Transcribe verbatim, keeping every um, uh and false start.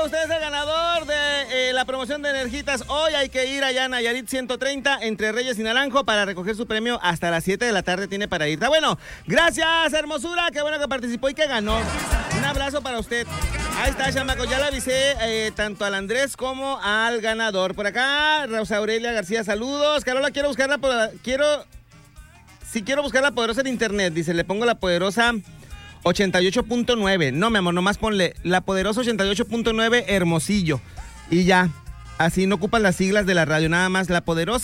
usted es el ganador de eh, la promoción de Energitas. Hoy hay que ir allá a Nayarit ciento treinta, entre Reyes y Naranjo, para recoger su premio. Hasta las siete de la tarde tiene para ir. Está bueno. Gracias, hermosura. Qué bueno que participó y que ganó. Un abrazo para usted. Ahí está, chamaco. Ya le avisé eh, tanto al Andrés como al ganador. Por acá, Rosa Aurelia García, saludos. Carola, quiero buscarla. Por, quiero... Si quiero buscar la poderosa en internet, dice, le pongo la poderosa ochenta y ocho punto nueve. No, mi amor, nomás ponle la poderosa ochenta y ocho punto nueve Hermosillo. Y ya, así no ocupan las siglas de la radio, nada más la poderosa.